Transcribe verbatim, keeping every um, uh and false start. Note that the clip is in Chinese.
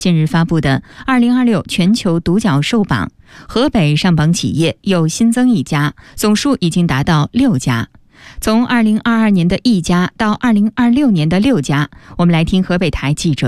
近日发布的二零二六全球独角兽榜，河北上榜企业又新增一家，总数已经达到六家。从二零二二年的一家到二零二六年的六家，我们来听河北台记者